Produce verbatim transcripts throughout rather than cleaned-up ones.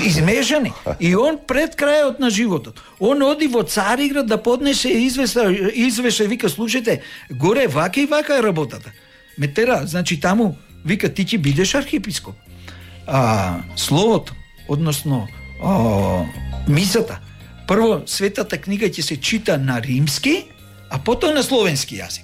измешани. И он пред крајот на животот, он оди во Цариград да поднесе извеса, извеше, вика, слушајте, горе вака и вака е работата. Ме тера, значи таму, вика, ти ќе бидеш архиепископ. А, словото, односно а, мисата, прво светата книга ќе се чита на римски, а потоа на словенски јазик.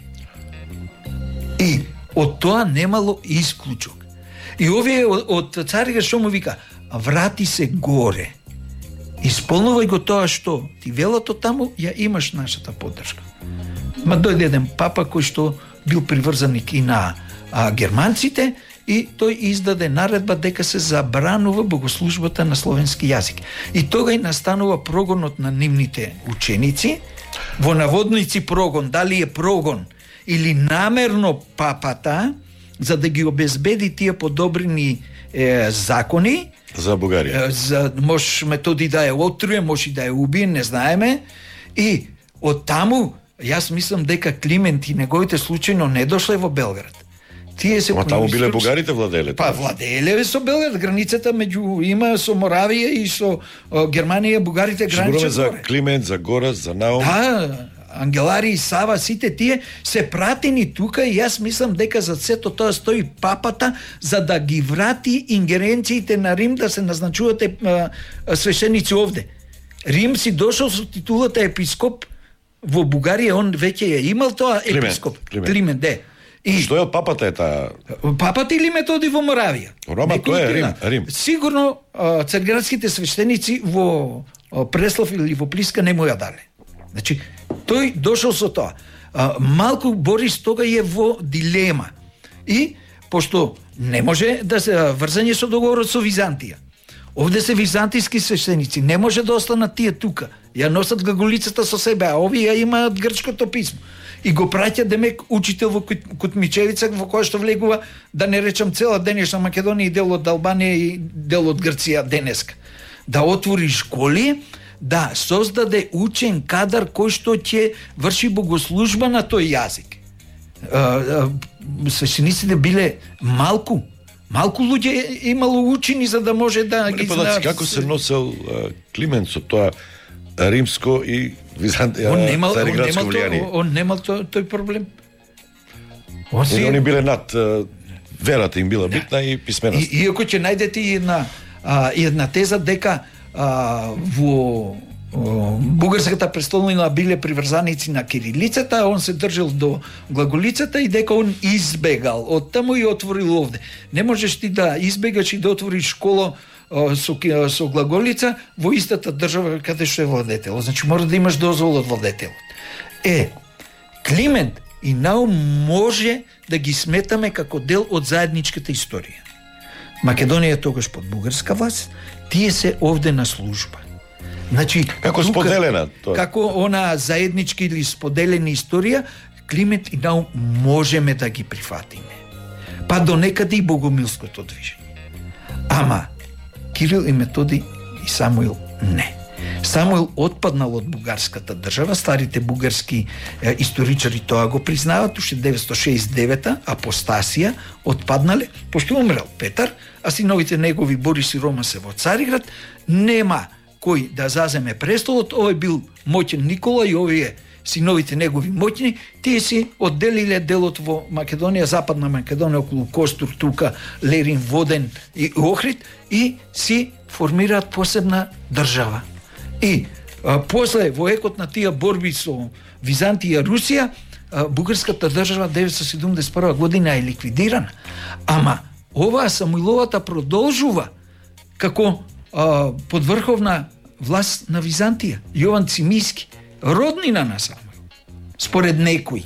И од тоа немало исклучок. И овие од, од Цариград што му вика, врати се горе. Исполнувај го тоа што ти велат од таму, ја имаш нашата поддршка. Ма дојде еден папа кој што бил приврзаник и на а, германците, и тој издаде наредба дека се забранува богослужбата на словенски јазик. И тога и настанува прогонот на нивните ученици. Во наводници прогон, дали е прогон или намерно папата, за да ги обезбеди тие подобрени е, закони, за Бугарија. За може методи да ја отруе, може и да ја убие, не знаеме. И од таму, јас мислам дека Климент и неговите случајно не дошле во Белград. Тие се. Ма таму биле бугарите владеле. Па владеле со Белград, границата меѓу има со Моравија и со о, Германија, бугарите граничат. За Климент, за Горас, за Наум. Да, Ангелари и Сава, сите тие се пратени тука и јас мислам дека за сето тоа стои папата за да ги врати ингеренциите на Рим да се назначуваат свещеници овде. Рим си дошол со титулата епископ во Бугарија, он веќе ја имал тоа епископ. Климент, Климент, де. И што е од папата е таа? Папата или Методи во Моравија? Рома, тоа е Рим, Рим. Сигурно царградските свещеници во Преслав или во Плиска не му ја дале. Значи, тој дошол со тоа. А, малку Борис тога е во дилема. И, пошто не може да се врзање со договорот со Византија. Овде се византиски свещеници, не може да останат тие тука. Ја носат глаголицата со себе, а овие ја имаат грчкото писмо. И го праќа демек учител во Кутмичевица, во која што влегува, да не речам, цела денешна Македонија и дел од Албанија и дел од Грција денеска. Да отвори школи, да создаде учен кадар кој што ќе врши богослужба на тој јазик. Свещениците биле малку, малку луѓе имало учени за да може да ги знаат. Како се носел Климент со тоа римско и византијско цариградско влијание? Он немал тој, тој проблем. Он си... Они биле над верата им била битна и писменост. И, иако ќе најдете една а, една теза дека а, во о, бугарската престолнина биле приврзаници на кирилицата, он се држал до глаголицата и дека он избегал од таму и отворил овде. Не можеш ти да избегаш и да отвориш школа со, со глаголица во истата држава каде што е владетел. Значи мора да имаш дозвол од владетелот. Е, Климент и Наум може да ги сметаме како дел од заедничката историја. Македонија тогаш под бугарска власт, тие се овде на служба. Значи, како тука, споделена тоа. Како она заедничка или споделена историја, Климент и Наум можеме да ги прифатиме. Па до некаде и богомилското движење. Ама Кирил и Методи и Самуил не. Самуил отпаднал од бугарската држава, старите бугарски е, историчари тоа го признаваат, уште деветстотини шеесет и девета апостасија отпаднале, пошто умрел Петар, а синовите негови Борис и Рома се во Цариград, нема кој да заземе престолот, овој бил моќен Никола и овие синовите негови моќни, тие си одделиле делот во Македонија, западна Македонија, околу Костур, тука, Лерин, Воден и Охрид, и си формираат посебна држава. И а, после во екот на тие борби со Византија и Русија, а, бугарската држава деветстотини седумдесет и прва година е ликвидирана. Ама оваа Самуиловата продолжува како а, подврховна власт на Византија. Јован Цимиски, роднина на Самуил. Според некои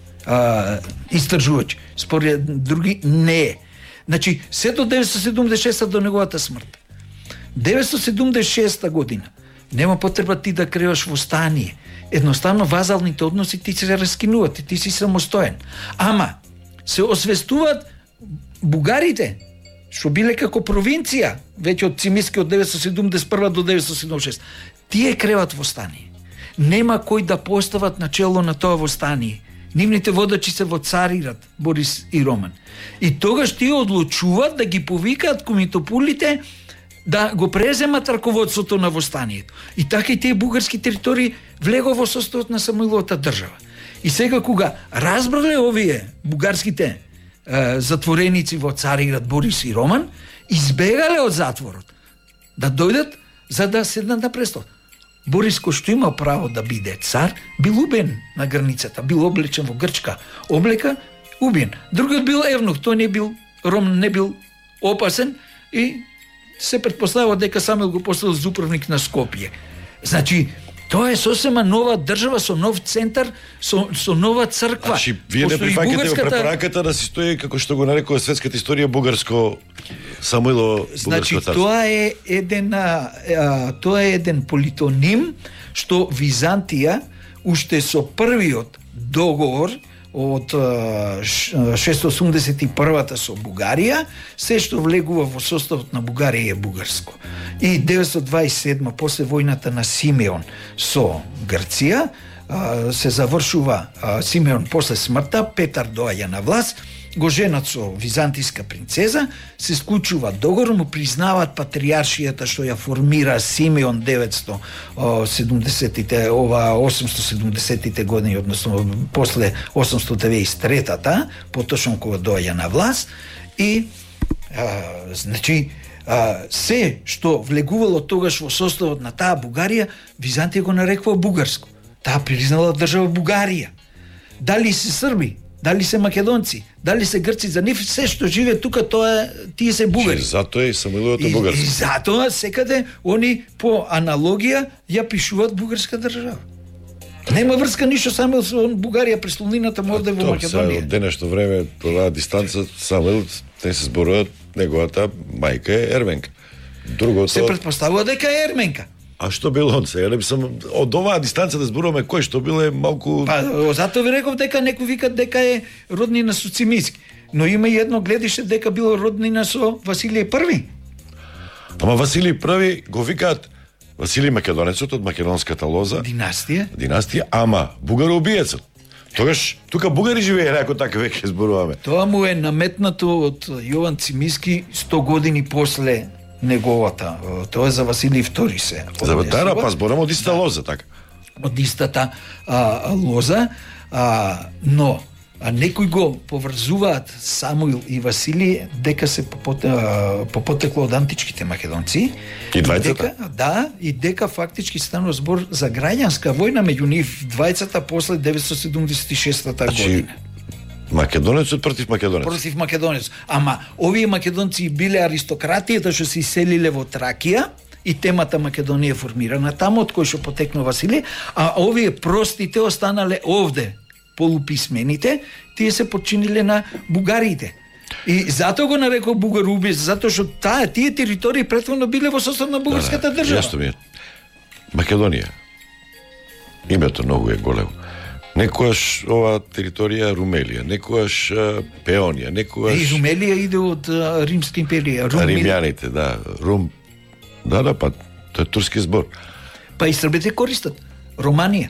а, истражувачи, според други не е. Значи, се до деветстотини седумдесет и шеста до неговата смрт. деветстотини седумдесет и шеста година нема потреба ти да креаш востание. Едноставно вазалните односи ти се раскинуваат и ти си самостоен. Ама се освестуваат бугарите, што биле како провинција, веќе од Цимиски од деветстотини седумдесет и прва до деветстотини седумдесет и шеста. Тие креват востание. Нема кој да постават начело на тоа востание. Нивните водачи се во Цариград, Борис и Роман. И тогаш тие одлучуваат да ги повикаат комитопулите да го преземат раководството на востанието. И така и тие бугарски територии влего во составот на Самуиловата држава. И сега кога разбрале овие бугарските е, затвореници во Цариград Борис и Роман, избегале од затворот да дојдат за да седнат на престол. Борис, кој што има право да биде цар, бил убен на границата, бил облечен во грчка облека, убен. Другиот бил евнух, тој не бил Ром, не бил опасен и се претпоставува дека Самуил го поставил за управник на Скопје. Значи, тоа е сосема нова држава со нов центар, со, со нова црква. Значи, вие не прифаќате бугарската... го препораката да се стои, како што го нарекува светската историја, бугарско Самуилово бугарско значи, царство. Тоа е еден, а, тоа е еден политоним што Византија уште со првиот договор од шестоста осумдесет и првата со Бугарија, се што влегува во составот на Бугарија е бугарско. И деветстотини дваесет и седма, после војната на Симеон со Грција, се завршува Симеон после смртта, Петар доаѓа на власт, го женат со византиска принцеза, се склучува договор, му признаваат патриаршијата што ја формира Симеон деветстотини седумдесетите, ова осумстотини седумдесетите години, односно после осумстотини деветдесет и третата, поточно кога доаѓа на власт, и а, значи а, се што влегувало тогаш во составот на таа Бугарија, Византија го нарекува бугарско. Таа признала држава Бугарија. Дали се срби, дали се македонци, дали се грци, за нив се што живе тука, тоа тие се бугари. Затоа е Самуиловото бугарско. И, и затоа секаде они по аналогија ја пишуваат бугарска држава. Нема врска ништо Самуил со Бугарија, престолнината му овде во Македонија. Од денешно време, оваа дистанца, Самуил, те се зборуваат, неговата мајка е ерменка. Другото... Се претпоставува дека е ерменка. А што бил он сега? Не сам од оваа дистанца да зборуваме кој што бил е малку... Па, затоа ви реков дека некои викат дека е роднина со Цимиски. Но има и едно гледище дека бил роднина со Василиј Први. Ама Василиј Први го викаат Василиј Македонецот од македонската лоза. Династија. Династија, ама бугароубиецот. Тогаш тука бугари живееле, ако така веќе зборуваме. Тоа му е наметнато од Јован Цимиски сто години после неговата. Тоа е за Василиј Втори се. За Ватара, па зборам од иста да. лоза, така. Од истата а, лоза, а, но а некои го поврзуваат Самуил и Василиј дека се по потекло од античките македонци. И двајцата? Да, и дека фактички станува збор за граѓанска војна меѓу нив двајцата после деветстотини седумдесет и шестата година. Македонецот против македонец. Против македонец. Ама овие македонци биле аристократијата што се иселиле во Тракија и темата Македонија е формирана таму, од кој што потекнува Василиј, а овие простите останале овде, полуписмените, тие се подчиниле на бугарите. И затоа го нарекол бугароубиец, затоа што таа тие територии претходно биле во состав на бугарската да, држава. Јасно ми е. Македонија. Името многу е големо. Некојаш ова територија Румелија, некојаш Пеонија, некојаш... И Румелија иде од Римска империја. Рум... Римјаните, да. Рум... Да, да, па, тоа е турски збор. Па и србите користат. Романија.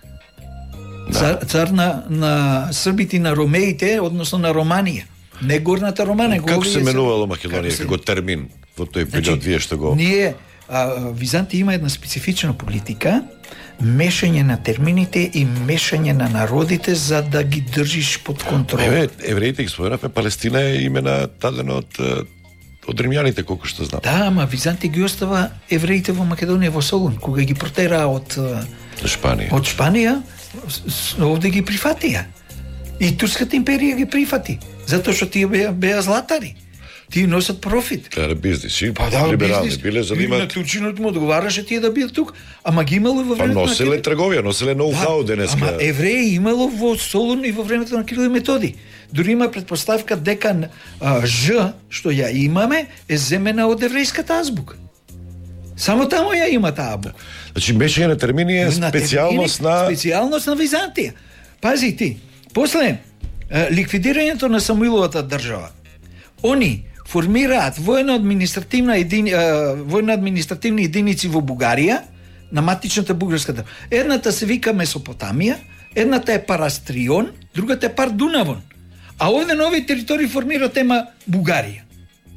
Да. Цар, цар на, на србите и на ромеите, односно на Романија. Не горната Романија. Како се менувало Македонија како термин во тој период, значи, вие што го... Ние, а, Византија има една специфична политика, мешање на термините и мешање на народите за да ги држиш под контрол. Еве, евреите ги споменавме, Палестина е имена дадена од од римјаните, колку што знам. Да, ама Византија ги остава евреите во Македонија, во Солун, кога ги протера од Шпанија. Од Шпанија, овде ги прифатија. И Турската империја ги прифати, затоа што тие беа, беа златари. Тие носат профит. Каре бизнис, и па, да, либерални бизнис. биле за да имаат... На турчинот му одговараше тие да бидат тук, ама ги имало во времето па, носеле на Кирил... трговија, носеле ноу-хау да, денеска. Ама евреи имало во Солун и во времето на Кирил и Методи. Дори има претпоставка дека а, Ж, што ја имаме, е земена од еврејската азбука. Само таму ја има таа азбука. Значи, мешање на термини е специјалност на... Специјалност на Византија. Пази ти, после а, ликвидирањето на Самуиловата држава, они формираат војно-административна едини, војно-административни единици во Бугарија, на матичната бугарска држава. Едната се вика Месопотамија, едната е Парастрион, другата е Пардунавон. А овде на овие територии формира тема Бугарија.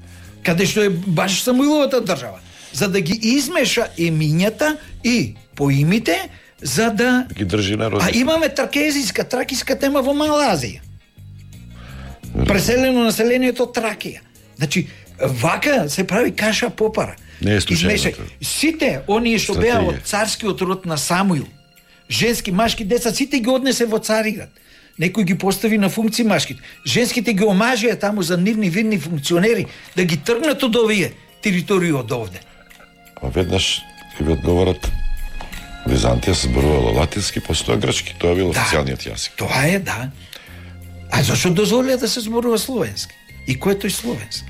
каде што е баш Самуиловата држава, за да ги измеша емињата и поимите, за да ги држи народ. А имаме тракезиска, тракиска тема во Мала Азија. Преселено населението Тракија. Значи, вака се прави каша попара. Не е случайно. Сите оние што беа од царскиот род на Самуил, женски, машки деца, сите ги однесе во Цариград. Некој ги постави на функции машките. Женските ги омажија таму за нивни видни функционери да ги тргнат од овие територии од овде. А веднаш ќе ви одговорат Византија се зборувала латински, постоја грчки. Тоа бил официјалниот јазик. Тоа е, да. А зашто дозволија да се зборува словенски? И кој е тој словенски?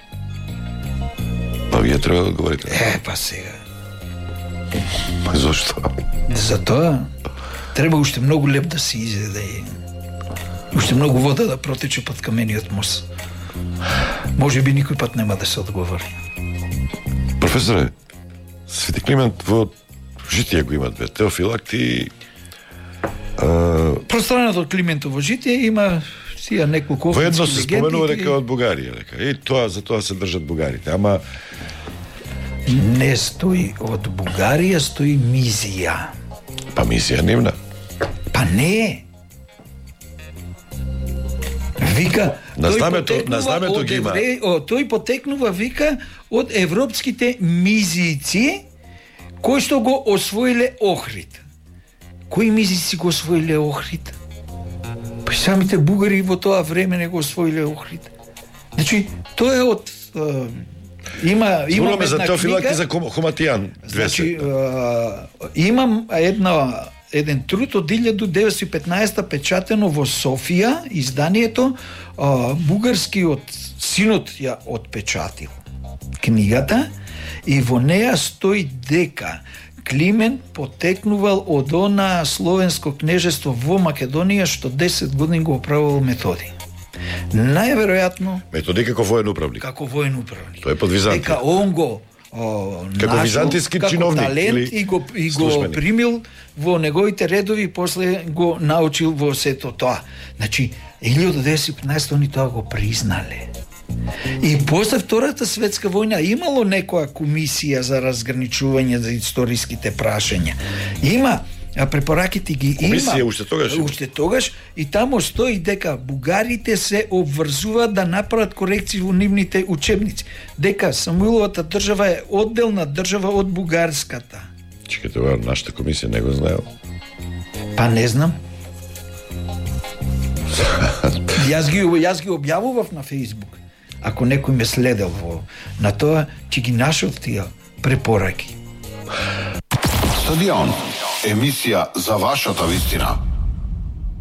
Па вие треба да одговорите. Е, па сега. Па зашто? Затоа треба уште многу леп да се изеде и уште многу вода да протече под камениот мост. Може би никој пат нема да се одговори. Професоре, Свети Климент во Житие го има две. Теофилакти... А... Пространато од Климентово Житие има сија неколку офици легенди. Во едно се споменува дека и... од Бугарија, дека. И тоа, за тоа се држат бугарите. Ама... Не стои од Бугарија, стои Мизија. Па Мизија нивна. Па не. Вика, на знамето, на знамето ги има. Евре... О, тој потекнува, вика, од европските мизици кои што го освоиле Охрид. Кои мизици го освоиле Охрид? Па самите бугари во тоа време не го освоиле Охрид. Значи, тоа е од... Uh, има, има една за Теофилакти за Хоматијан. Значи, uh, имам една... еден труд од илјада деветстотини и петнаесета печатено во Софија, изданието, а, бугарскиот синот ја отпечатил книгата и во неа стои дека Климент потекнувал од она словенско кнежество во Македонија што десет години го управувал Методи. Најверојатно Методи како воен управник. Како воен управник. Тоа е под Византија. Дека он го О, како византиски чиновник талент или и го, и го службеник. примил во неговите редови и после го научил во сето тоа. Значи, илјада деветстотини и петнаесета они тоа го признале. И после Втората светска војна имало некоја комисија за разграничување за историските прашања. Има а препораките ги има. Комисија уште тогаш. Уште тогаш и таму стои дека бугарите се обврзуваат да направат корекции во нивните учебници. Дека Самуиловата држава е одделна држава од бугарската. Чекайте, ова нашата комисија не го знаел. Па не знам. јас ги јас ги објавував на Фејсбук. Ако некој ме следел во на тоа, ќе ги нашов тие препораки. Стадион. Емисија за вашата вистина.